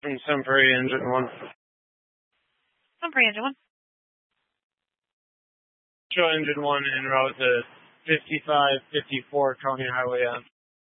From Sunbury Engine 1. Sunbury Engine 1. Show Engine 1 en route to 5554 County Highway M.